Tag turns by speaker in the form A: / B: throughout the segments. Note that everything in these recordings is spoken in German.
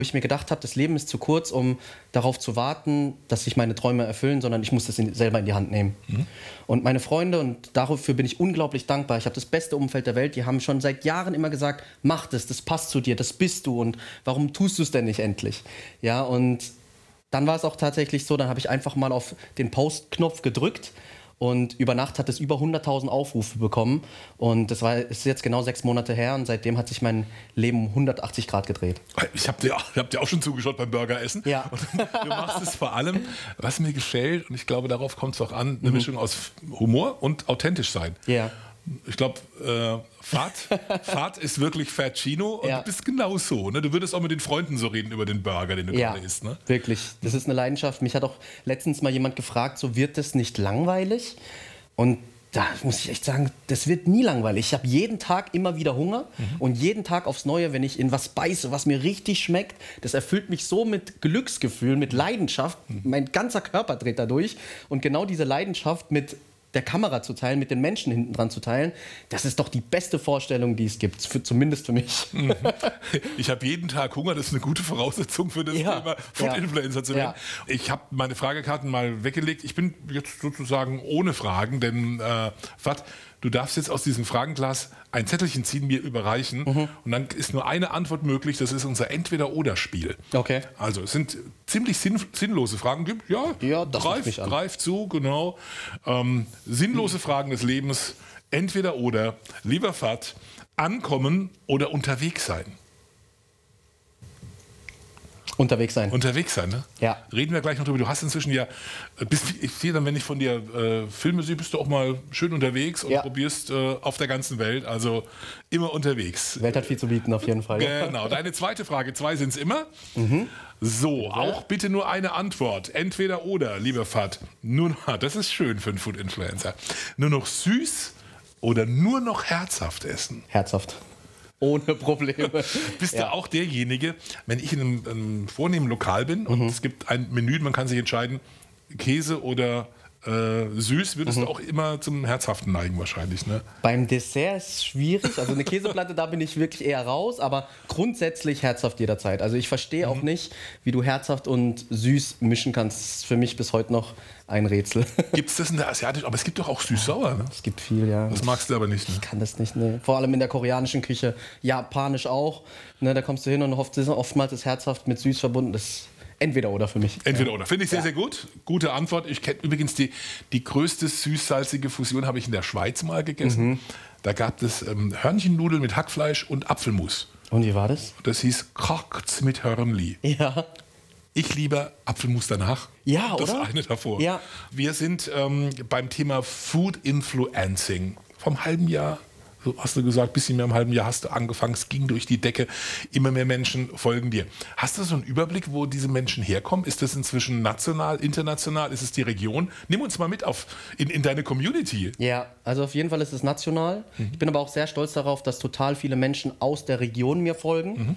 A: ich mir gedacht habe, das Leben ist zu kurz, um darauf zu warten, dass sich meine Träume erfüllen, sondern ich muss das selber in die Hand nehmen. Und meine Freunde, und dafür bin ich unglaublich dankbar, ich habe das beste Umfeld der Welt, die haben schon seit Jahren immer gesagt, mach das passt zu dir, das bist du und warum tust du es denn nicht endlich? Ja, und dann war es auch tatsächlich so, dann habe ich einfach mal auf den Post-Knopf gedrückt. Und über Nacht hat es über 100.000 Aufrufe bekommen. Und ist jetzt genau 6 Monate her. Und seitdem hat sich mein Leben um 180 Grad gedreht.
B: Ich hab dir auch schon zugeschaut beim Burgeressen.
A: Ja.
B: Und du machst es vor allem, was mir gefällt, und ich glaube, darauf kommt es auch an, eine Mischung aus Humor und authentisch sein.
A: Ja.
B: Ich glaube, Fahrt ist wirklich Fatchino und du bist genau so. Ne? Du würdest auch mit den Freunden so reden über den Burger, den du gerade isst. Ne?
A: Wirklich. Das ist eine Leidenschaft. Mich hat auch letztens mal jemand gefragt, so wird das nicht langweilig? Und da muss ich echt sagen, das wird nie langweilig. Ich habe jeden Tag immer wieder Hunger und jeden Tag aufs Neue, wenn ich in was beiße, was mir richtig schmeckt, das erfüllt mich so mit Glücksgefühl, mit Leidenschaft. Mein ganzer Körper dreht dadurch. Und genau diese Leidenschaft mit der Kamera zu teilen, mit den Menschen hinten dran zu teilen, das ist doch die beste Vorstellung, die es gibt, zumindest für mich.
B: Ich habe jeden Tag Hunger, das ist eine gute Voraussetzung für das Thema Food-Influencer zu werden. Ich habe meine Fragekarten mal weggelegt. Ich bin jetzt sozusagen ohne Fragen, denn Fat, du darfst jetzt aus diesem Fragenglas ein Zettelchen ziehen, mir überreichen und dann ist nur eine Antwort möglich, das ist unser Entweder-Oder-Spiel.
A: Okay.
B: Also es sind ziemlich sinnlose Fragen. Greif zu, genau. Sinnlose Fragen des Lebens, Entweder-Oder, lieber Fat, ankommen oder unterwegs sein.
A: Unterwegs sein.
B: Unterwegs sein, ne?
A: Ja.
B: Reden wir gleich noch drüber. Du hast inzwischen ich sehe dann, wenn ich von dir Filme sehe, bist du auch mal schön unterwegs und probierst auf der ganzen Welt, also immer unterwegs.
A: Die Welt hat viel zu bieten, auf jeden Fall.
B: Genau. Deine zweite Frage, 2 sind es immer. So, auch bitte nur eine Antwort. Entweder oder, lieber Fat. Das ist schön für einen Food-Influencer. Nur noch süß oder nur noch herzhaft essen?
A: Herzhaft. Ohne Probleme.
B: Bist du auch derjenige, wenn ich in einem vornehmen Lokal bin und es gibt ein Menü, man kann sich entscheiden, Käse oder süß, würdest du auch immer zum Herzhaften neigen wahrscheinlich, ne?
A: Beim Dessert ist es schwierig. Also eine Käseplatte, da bin ich wirklich eher raus, aber grundsätzlich herzhaft jederzeit. Also ich verstehe auch nicht, wie du herzhaft und süß mischen kannst. Das ist für mich bis heute noch ein Rätsel.
B: Gibt es das in der asiatischen? Aber es gibt doch auch süß-sauer, ne?
A: Es gibt viel, ja.
B: Das magst du aber nicht, ne?
A: Ich kann das nicht, ne. Vor allem in der koreanischen Küche. Japanisch auch. Ne, da kommst du hin und oftmals ist herzhaft mit süß verbunden. Das ist entweder oder für mich.
B: Entweder oder. Finde ich sehr, sehr gut. Gute Antwort. Ich kenne übrigens die größte süß-salzige Fusion habe ich in der Schweiz mal gegessen. Da gab es Hörnchennudeln mit Hackfleisch und Apfelmus.
A: Und wie war das?
B: Das hieß Kochts mit Hörnli.
A: Ja.
B: Ich liebe Apfelmus danach.
A: Ja,
B: das
A: oder?
B: Das eine davor.
A: Ja.
B: Wir sind beim Thema Food Influencing. Vom halben Jahr, so hast du gesagt, bisschen mehr im halben Jahr hast du angefangen, es ging durch die Decke, immer mehr Menschen folgen dir. Hast du so einen Überblick, wo diese Menschen herkommen? Ist das inzwischen national, international, ist es die Region? Nimm uns mal mit in deine Community.
A: Ja, also auf jeden Fall ist es national. Ich bin aber auch sehr stolz darauf, dass total viele Menschen aus der Region mir folgen.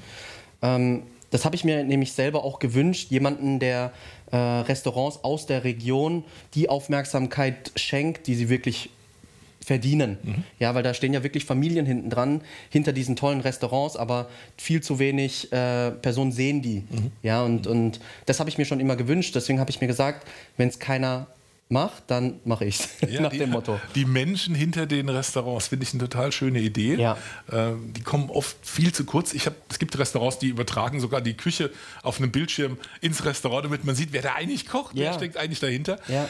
A: Das habe ich mir nämlich selber auch gewünscht, jemanden, der Restaurants aus der Region die Aufmerksamkeit schenkt, die sie wirklich verdienen. Ja, weil da stehen ja wirklich Familien hinten dran, hinter diesen tollen Restaurants, aber viel zu wenig Personen sehen die. Ja, und das habe ich mir schon immer gewünscht. Deswegen habe ich mir gesagt, wenn es keiner macht, dann mache ich es.
B: Ja,
A: nach dem Motto.
B: Die Menschen hinter den Restaurants, finde ich eine total schöne Idee.
A: Ja.
B: Die kommen oft viel zu kurz. Es gibt Restaurants, die übertragen sogar die Küche auf einem Bildschirm ins Restaurant, damit man sieht, wer da eigentlich kocht, wer steckt eigentlich dahinter.
A: Ja.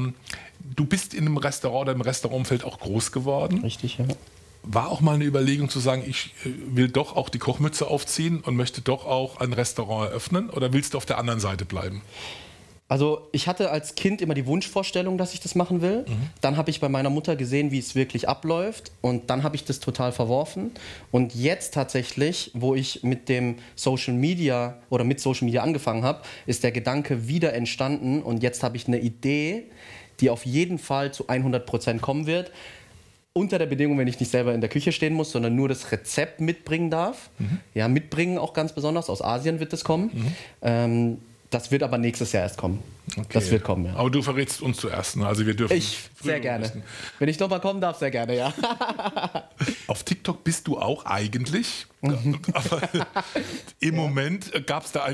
B: Du bist in einem Restaurant oder im Restaurantumfeld auch groß geworden.
A: Richtig, ja.
B: War auch mal eine Überlegung zu sagen, ich will doch auch die Kochmütze aufziehen und möchte doch auch ein Restaurant eröffnen? Oder willst du auf der anderen Seite bleiben?
A: Also ich hatte als Kind immer die Wunschvorstellung, dass ich das machen will. Dann habe ich bei meiner Mutter gesehen, wie es wirklich abläuft. Und dann habe ich das total verworfen. Und jetzt tatsächlich, wo ich mit dem Social Media oder mit Social Media angefangen habe, ist der Gedanke wieder entstanden. Und jetzt habe ich eine Idee, die auf jeden Fall zu 100% kommen wird. Unter der Bedingung, wenn ich nicht selber in der Küche stehen muss, sondern nur das Rezept mitbringen darf. Ja, mitbringen auch ganz besonders. Aus Asien wird das kommen. Das wird aber nächstes Jahr erst kommen.
B: Okay.
A: Das wird kommen, ja.
B: Aber du verrätst uns zuerst, ne? Also wir dürfen...
A: Sehr gerne. Wissen. Wenn ich nochmal kommen darf, sehr gerne, ja.
B: Auf TikTok bist du auch eigentlich, aber im Moment gab es da